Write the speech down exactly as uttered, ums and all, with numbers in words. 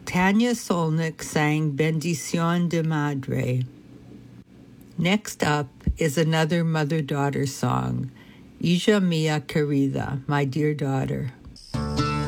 Tanya Solnick sang Bendición de Madre. Next up is another mother-daughter song, Hija Mia Querida, My Dear Daughter.